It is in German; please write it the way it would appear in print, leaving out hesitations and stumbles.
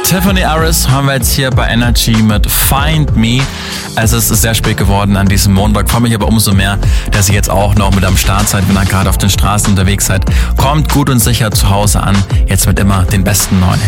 Tiffany Harris haben wir jetzt hier bei Energy mit Find Me. Es ist sehr spät geworden an diesem Montag. Freue mich aber umso mehr, dass ihr jetzt auch noch mit am Start seid, wenn ihr gerade auf den Straßen unterwegs seid. Kommt gut und sicher zu Hause an. Jetzt mit immer den besten neuen Hits.